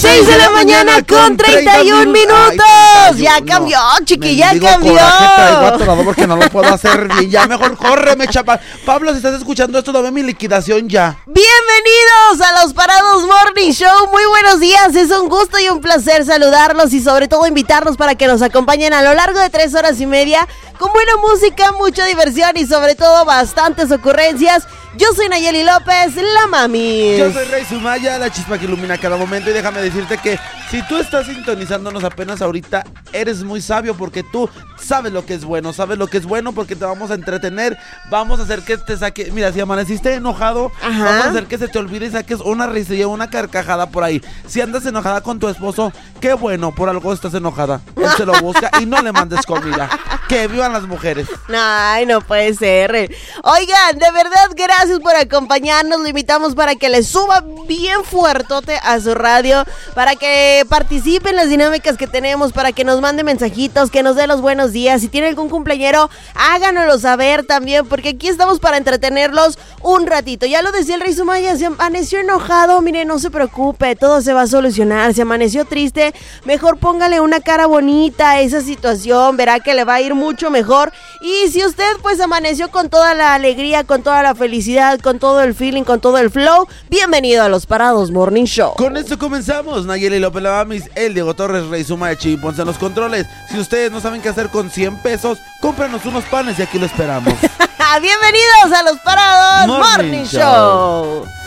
6 de la mañana con 31 minutos. Ay, ya cambió, chiqui, ya cambió. Traigo atorado porque no lo puedo hacer bien. Ya mejor córreme, chapa. Pablo, si estás escuchando esto, dame mi liquidación ya. Bienvenidos a Los Parados Morning Show. Muy buenos días, es un gusto y un placer saludarlos y sobre todo invitarlos para que nos acompañen a lo largo de 3 horas y media con buena música, mucha diversión y sobre todo bastantes ocurrencias. Yo soy Nayeli López, la mami. Yo soy Rey Sumaya, la chispa que ilumina cada momento. Y déjame decirte que si tú estás sintonizándonos apenas ahorita, eres muy sabio porque tú sabes lo que es bueno. Sabes lo que es bueno porque te vamos a entretener. Vamos a hacer que te saque. Mira, si amaneciste enojado, vamos a hacer que se te olvide y saques una risilla, una carcajada por ahí. Si andas enojada con tu esposo, qué bueno, por algo estás enojada. Él se lo busca y no le mandes comida. Que vivan las mujeres. Ay, no puede ser. Oigan, de verdad, gracias por acompañarnos. Lo invitamos para que le suba bien fuertote a su radio, para que participe en las dinámicas que tenemos, para que nos mande mensajitos, que nos dé los buenos días. Si tiene algún cumpleañero, háganoslo saber también, porque aquí estamos para entretenerlos un ratito. Ya lo decía el Rey Sumaya, se amaneció enojado, mire, no se preocupe, todo se va a solucionar. Se amaneció triste, mejor póngale una cara bonita a esa situación, verá que le va a ir mucho mejor. Y si usted pues amaneció con toda la alegría, con toda la felicidad, con todo el feeling, con todo el flow, bienvenido a Los Parados Morning Show. Con esto comenzamos. Nayeli López la Mamis, el Diego Torres, Rey Suma de Chivi Ponce en los controles. Si ustedes no saben qué hacer con 100 pesos, cómpranos unos panes y aquí lo esperamos. Bienvenidos a Los Parados Morning Show.